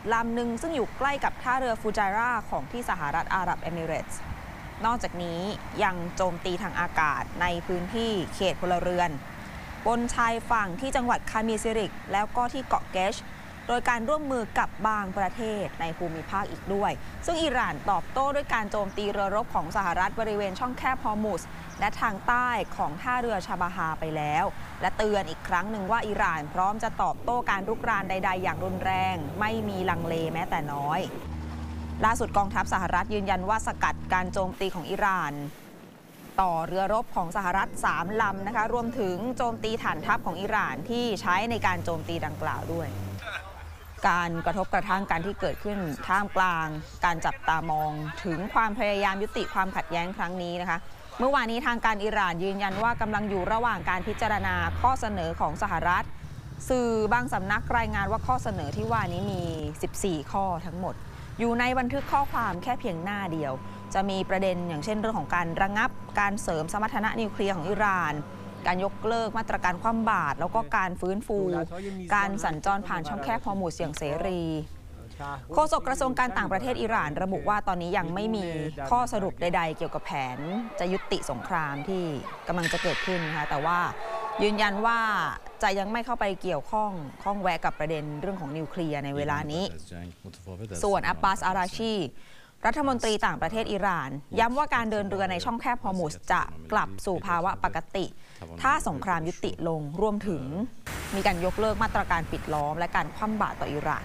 ลำหนึ่งซึ่งอยู่ใกล้กับท่าเรือฟูจาราของที่สหรัฐอาหรับเอมิเรตส์นอกจากนี้ยังโจมตีทางอากาศในพื้นที่เขตพลเรือนบนชายฝั่งที่จังหวัดคามิซิริกแล้วก็ที่เกาะเกชโดยการร่วมมือกับบางประเทศในภูมิภาคอีกด้วยซึ่งอิหร่านตอบโต้ด้วยการโจมตีเรือรบของสหรัฐบริเวณช่องแคบฮอร์มุซและทางใต้ของท่าเรือชาบาฮาไปแล้วและเตือนอีกครั้งหนึ่งว่าอิหร่านพร้อมจะตอบโต้การรุกรานใดๆอย่างรุนแรงไม่มีลังเลแม้แต่น้อยล่าสุดกองทัพสหรัฐยืนยันว่าสกัดการโจมตีของอิหร่านต่อเรือรบของสหรัฐ3 ลำนะคะรวมถึงโจมตีฐานทัพของอิหร่านที่ใช้ในการโจมตีดังกล่าวด้วยการกระทบกระทั่งกันที่เกิดขึ้นท่ามกลางการจับตามองถึงความพยายามยุติความขัดแย้งครั้งนี้นะคะเมื่อวานนี้ทางการอิหร่านยืนยันว่ากำลังอยู่ระหว่างการพิจารณาข้อเสนอของสหรัฐสื่อบางสำนักรายงานว่าข้อเสนอที่ว่านี้มี14 ข้อทั้งหมดอยู่ในบันทึกข้อความแค่เพียงหน้าเดียวจะมีประเด็นอย่างเช่นเรื่องของการระงับการเสริมสมรรถนะนิวเคลียร์ของอิหร่านการยกเลิกมาตรการคว่ำบาตรแล้วก็การฟื้นฟูการสัญจรผ่านช่องแคบฮอร์มุซอย่างเสรีโฆษกกระทรวงการต่างประเทศอิหร่านระบุว่าตอนนี้ยังไม่มีข้อสรุปใดๆเกี่ยวกับแผนจะยุติสงครามที่กำลังจะเกิดขึ้นนะคะแต่ว่ายืนยันว่าจะยังไม่เข้าไปเกี่ยวข้องแวะกับประเด็นเรื่องของนิวเคลียร์ในเวลานี้ส่วนอับบาส อาราชีรัฐมนตรีต่างประเทศอิหร่านย้ำว่าการเดินเรือในช่องแคบฮอร์มุซจะกลับสู่ภาวะปกติถ้าสงครามยุติลงรวมถึงมีการยกเลิกมาตรการปิดล้อมและการคว่ำบาตรต่ออิหร่าน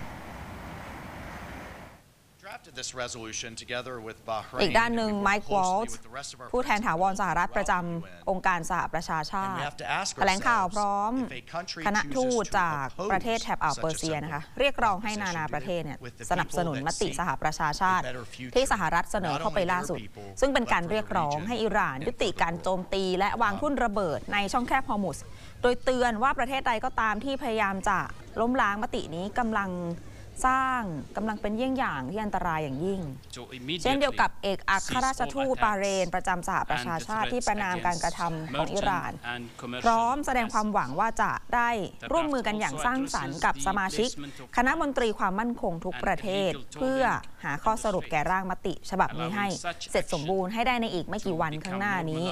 อีกด้านหนึ่งไมค์วอลส์ผู้แทนถาวรสหรัฐประจำองค์การสหประชาชาติแถลงข่าวพร้อมคณะทูตจากประเทศแถบอ่าวเปอร์เซียนะคะเรียกร้องให้นานาประเทศสนับสนุนมติสหประชาชาติที่สหรัฐเสนอเข้าไปล่าสุดซึ่งเป็นการเรียกร้องให้อิหร่านยุติการโจมตีและวางทุ่นระเบิดในช่องแคบฮอร์มุซโดยเตือนว่าประเทศใดก็ตามที่พยายามจะล้มล้างมตินี้กำลังเป็นเยี่ยงอย่างที่อันตรายอย่างยิ่งเช่นเดียวกับเอกอัครราชทูตบาห์เรนประจำสหประชาชาติที่ประณามการกระทำของอิหร่านพร้อมแสดงความหวังว่าจะได้ร่วมมือกันอย่างสร้างสรรค์กับสมาชิกคณะมนตรีความมั่นคงทุกประเทศเพื่อหาข้อสรุปแก่ร่างมติฉบับนี้ให้เสร็จสมบูรณ์ให้ได้ในอีกไม่กี่วันข้างหน้านี้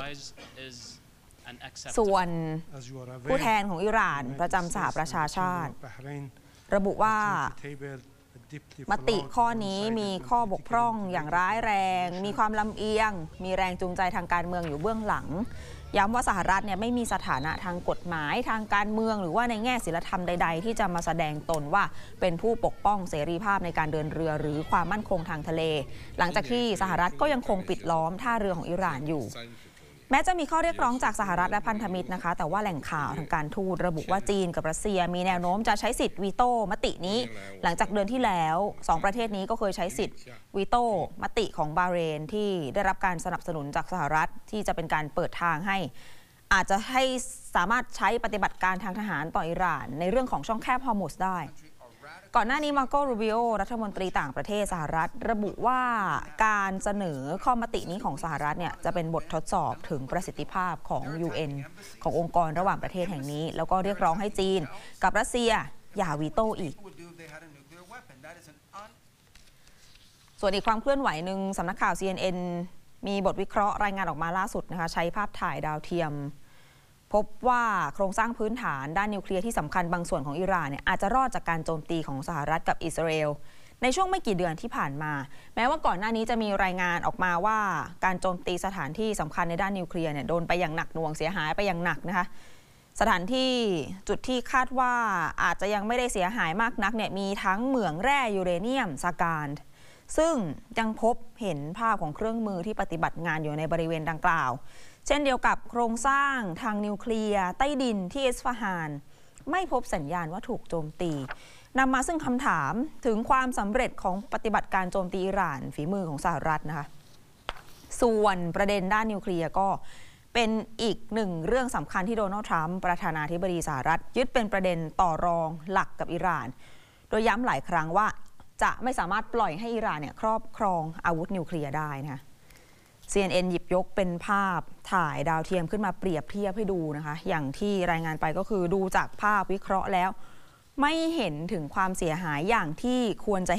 ส่วนผู้แทนของอิหร่านประจำสหประชาชาติระบุว่ามติข้อนี้มีข้อบกพร่องอย่างร้ายแรงมีความลำเอียงมีแรงจูงใจทางการเมืองอยู่เบื้องหลังย้ำว่าสหรัฐไม่มีสถานะทางกฎหมายทางการเมืองหรือว่าในแง่ศีลธรรมใดๆที่จะมาแสดงตนว่าเป็นผู้ปกป้องเสรีภาพในการเดินเรือหรือความมั่นคงทางทะเลหลังจากที่สหรัฐก็ยังคงปิดล้อมท่าเรือของอิหร่านอยู่แม้จะมีข้อเรียกร้องจากสหรัฐและพันธมิตรนะคะแต่ว่าแหล่งข่าวทางการทูตระบุว่าจีนกับรัสเซียมีแนวโน้มจะใช้สิทธิ์วีโต้มตินี้หลังจากเดือนที่แล้ว2ประเทศนี้ก็เคยใช้สิทธิ์วีโต้มติของบาห์เรนที่ได้รับการสนับสนุนจากสหรัฐที่จะเป็นการเปิดทางให้อาจจะให้สามารถใช้ปฏิบัติการทางทหารต่ออิหร่านในเรื่องของช่องแคบฮอร์มุซได้ก่อนหน้านี้มาโก รูบิโอรัฐมนตรีต่างประเทศสหรัฐระบุว่าการเสนอข้อมตินี้ของสหรัฐจะเป็นบททดสอบถึงประสิทธิภาพของ UN ขององค์กรระหว่างประเทศแห่งนี้แล้วก็เรียกร้องให้จีนกับรัสเซียอย่าวีโต้อีกส่วนอีกความเคลื่อนไหวหนึ่งสำนักข่าว CNN มีบทวิเคราะห์รายงานออกมาล่าสุดนะคะใช้ภาพถ่ายดาวเทียมพบว่าโครงสร้างพื้นฐานด้านนิวเคลียร์ที่สำคัญบางส่วนของอิหร่านอาจจะรอดจากการโจมตีของสหรัฐกับอิสราเอลในช่วงไม่กี่เดือนที่ผ่านมาแม้ว่าก่อนหน้านี้จะมีรายงานออกมาว่าการโจมตีสถานที่สำคัญในด้านนิวเคลียร์โดนไปอย่างหนักหน่วงเสียหายไปอย่างหนักนะคะสถานที่จุดที่คาดว่าอาจจะยังไม่ได้เสียหายมากนักมีทั้งเหมืองแร่ยูเรเนียมซาการซึ่งยังพบเห็นภาพของเครื่องมือที่ปฏิบัติงานอยู่ในบริเวณดังกล่าวเช่นเดียวกับโครงสร้างทางนิวเคลียร์ใต้ดินที่อิสฟาฮานไม่พบสัญญาณว่าถูกโจมตีนำมาซึ่งคำถามถึงความสำเร็จของปฏิบัติการโจมตีอิหร่านฝีมือของสหรัฐนะคะส่วนประเด็นด้านนิวเคลียร์ก็เป็นอีกหนึ่งเรื่องสำคัญที่โดนัลด์ทรัมป์ประธานาธิบดีสหรัฐยึดเป็นประเด็นต่อรองหลักกับอิหร่านโดยย้ำหลายครั้งว่าจะไม่สามารถปล่อยให้อิหร่านครอบครองอาวุธนิวเคลียร์ได้นะคะ CNN หยิบยกเป็นภาพถ่ายดาวเทียมขึ้นมาเปรียบเทียบให้ดูนะคะอย่างที่รายงานไปก็คือดูจากภาพวิเคราะห์แล้วไม่เห็นถึงความเสียหายอย่างที่ควรจะ